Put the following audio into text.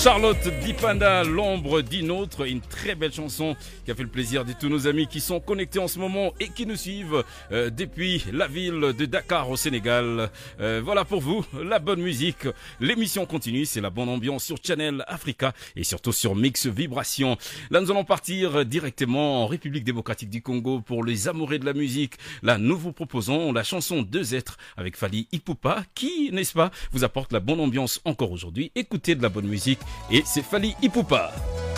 Charlotte Dipanda, l'ombre d'une autre, une très belle chanson qui a fait le plaisir de tous nos amis qui sont connectés en ce moment et qui nous suivent depuis la ville de Dakar au Sénégal. Voilà pour vous, la bonne musique. L'émission continue, c'est la bonne ambiance sur Channel Africa et surtout sur Mix Vibration. Là, nous allons partir directement en République démocratique du Congo pour les amoureux de la musique. Là, nous vous proposons la chanson Deux êtres avec Fally Ipupa qui, n'est-ce pas, vous apporte la bonne ambiance encore aujourd'hui. Écoutez de la bonne musique. Et c'est Fally Ipupa.